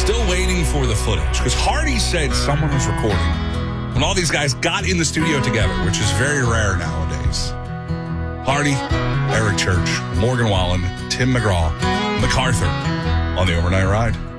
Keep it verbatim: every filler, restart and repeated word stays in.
Still waiting for the footage because Hardy said someone was recording when all these guys got in the studio together, which is very rare nowadays. Hardy, Eric Church, Morgan Wallen, Tim McGraw, MacArthur on the Overnight Ride.